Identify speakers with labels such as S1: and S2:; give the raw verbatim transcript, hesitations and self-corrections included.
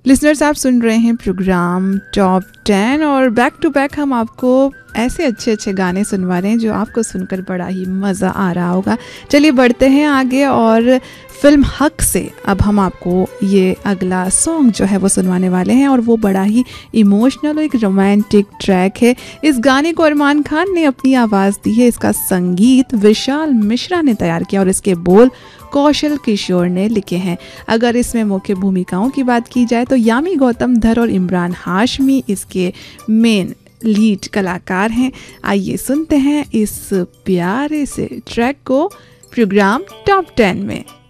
S1: Listeners, आप सुन रहे हैं प्रोग्राम टॉप टेन और बैक टू बैक हम आपको ऐसे अच्छे अच्छे गाने सुनवा रहे हैं जो आपको सुनकर बड़ा ही मज़ा आ रहा होगा। चलिए बढ़ते हैं आगे और फिल्म हक से अब हम आपको ये अगला सॉन्ग जो है वो सुनवाने वाले हैं और वो बड़ा ही इमोशनल और एक रोमांटिक ट्रैक है। इस गाने को अरमान खान ने अपनी आवाज़ दी है, इसका संगीत विशाल मिश्रा ने तैयार किया और इसके बोल कौशल किशोर ने लिखे हैं। अगर इसमें मुख्य भूमिकाओं की बात की जाए तो यामी गौतम धर और इमरान हाशमी इसके मेन लीड कलाकार हैं। आइए सुनते हैं इस प्यारे से ट्रैक को प्रोग्राम टॉप टेन में।